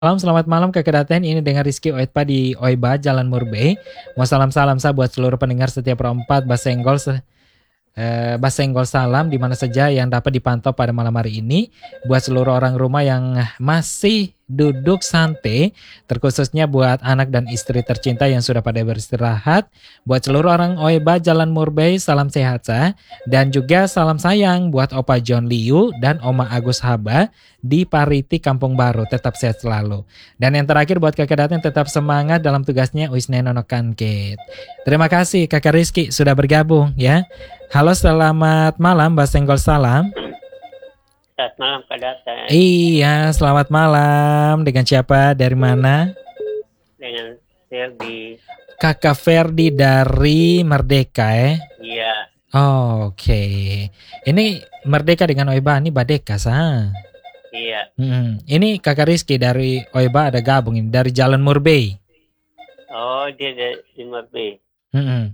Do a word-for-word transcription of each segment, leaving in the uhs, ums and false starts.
Salam, selamat malam Kakak Daten. Ini dengan Rizky Oetpa di Oiba, Jalan Murbei. Mau salam-salam saya buat seluruh pendengar setiap perempat Basenggol se- eh, Basenggol salam di mana saja yang dapat dipantau pada malam hari ini. Buat seluruh orang rumah yang masih duduk santai, terkhususnya buat anak dan istri tercinta yang sudah pada beristirahat. Buat seluruh orang Oiba, Jalan Murbei, salam sehat sa. Dan juga salam sayang buat Opa John Liu dan Oma Agus Haba di Pariti Kampung Baru. Tetap sehat selalu. Dan yang terakhir buat Kakak Daten tetap semangat dalam tugasnya Wisne Nonokan Kate. Terima kasih Kakak Rizky sudah bergabung ya. Halo, selamat malam, Mbak Senggol Salam. Selamat malam Kak Daten. Iya, selamat malam. Dengan siapa? Dari mana? Dengan Ferdi. Kakak Ferdi dari Merdeka ya? Iya. Oh, oke. Okay. Ini Merdeka dengan Oiba, ini Badeka sah. Iya. Hmm. Ini Kakak Rizky dari Oiba ada gabung ini dari Jalan Murbei. Oh, dia dari Murbei. Hmm.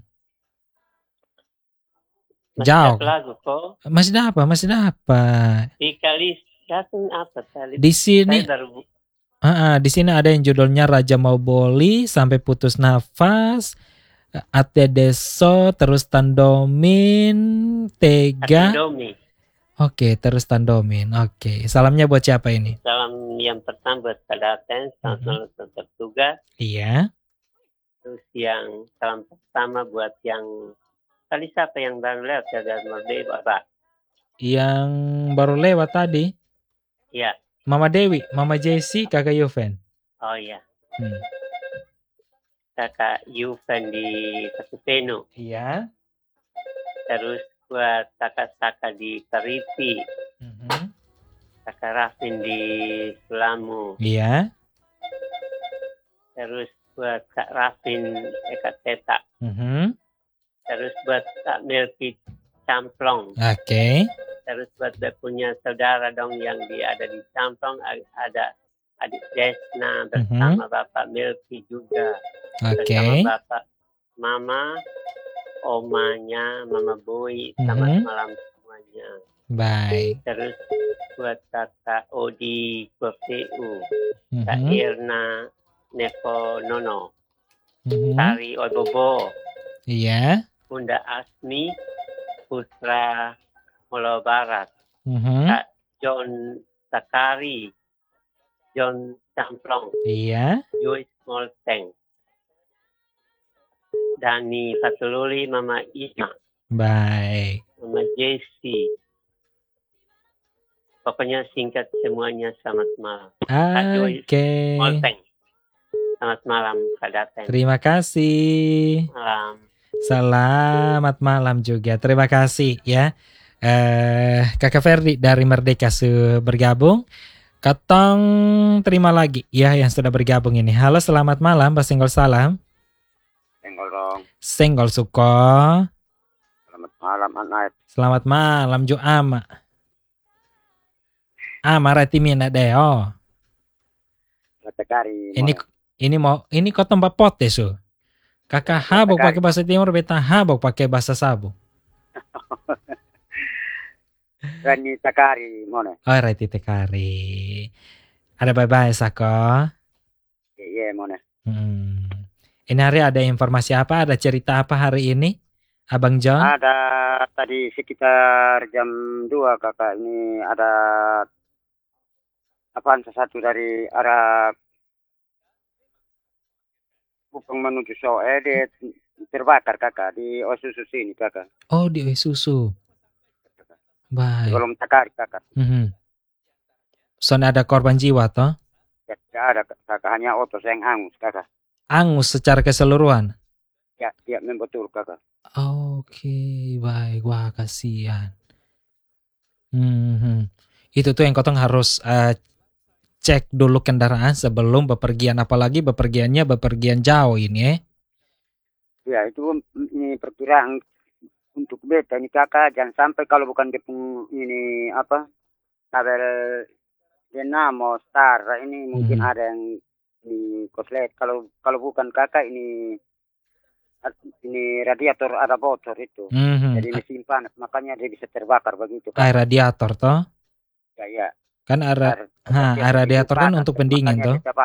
Masih Jauh. lagu kok. Masih dapat, masih dapat. Di kali datang apa kali? Di sini. Baru... Uh, di sini ada yang judulnya Raja Mau Boli sampai putus nafas, Ate Deso, terus Tandomin, Tega. Tandomi. Oke, terus Tandomin. Oke, salamnya buat siapa ini? Salam yang pertama buat Kak Daten, selamat malam mm-hmm. tetap tugas. Iya. Terus yang salam pertama buat yang tadi siapa yang baru lewat dari Murbei, Bapak? Yang baru lewat tadi? Iya. Mama Dewi, Mama Jessie, Kakak Yuven. Oh iya. Hmm. Kakak Yuven di Kasupeno. Iya. Terus buat kakak-kakak di Pariti. Mm-hmm. Kakak Rafin di Sulamu. Iya. Terus buat Kak Rafin Eka Teta. Mm-hmm. Terus buat Kak Melki Camplong. Oke. Okay. Terus buat dia punya saudara dong yang dia ada di Camplong, ada adik Desna bersama mm-hmm. Bapak Melki juga. Oke. Okay. Bersama Bapak Mama, omanya, Mama Boy, selamat mm-hmm. malam semuanya. Baik. Terus buat Kakak Odi K P U, mm-hmm. Kak Irna Nepo Nono, mm-hmm. Tari Obobo. Iya. Bunda Asmi, Putra Molo Barat, mm-hmm. Kak John Sakari, John Camplong, iya. Joyce Molteng, Dani Fatululi, Mama Isma. Baik. Mama Jessie. Pokoknya singkat semuanya, selamat malam. Kak Joyce okay. Molteng. Selamat malam, Kak Daten. Terima kasih. Malam. Selamat malam juga. Terima kasih ya. Eh, Kakak Ferdi dari Merdeka sudah bergabung. Katong terima lagi ya yang sudah bergabung ini. Halo, selamat malam, Pak Senggol Salam. Senggol dong. Senggol Suko. Selamat malam, Anak. Selamat malam, Jo Ama. Ama Ratimina Deo. Tekari. Ini ini mau ini kau tempat pote su. Kakak habok pakai bahasa Timur, beta habok pakai bahasa Sabu. Rani Tekari, mana? Oh, Rani Tekari. Ada bye-bye, Sako? Iya, mana? Hmm. Ini hari ada informasi apa? Ada cerita apa hari ini? Abang John? Ada tadi sekitar jam dua kakak. Ini ada apaan sesuatu dari arah Kupang menuju Soe, dia terbakar kakak di Osusu sini kakak. Oh, di Osusu. Baik. Belum Tekari kakak. Mm-hmm. Soalnya ada korban jiwa toh? Ya, tidak ada kakak, hanya otos yang angus kakak. Angus secara keseluruhan? Ya, ya betul kakak. Oke, okay, baik. Wah, kasihan. Hmm, itu tuh yang kotong harus uh, cek dulu kendaraan sebelum bepergian, apalagi bepergiannya bepergian jauh ini ya. Ya, itu ini perkiraan untuk beta ini kakak, jangan sampai kalau bukan di ini apa tabel Dinamo Star ini mungkin hmm. ada yang di koslet. Kalau kalau bukan kakak ini ini radiator ada bocor itu, hmm. jadi mesin panas makanya dia bisa terbakar begitu. Air radiator toh? Ya ya. Kan ara, ha, air radiator kan untuk pendingin tuh.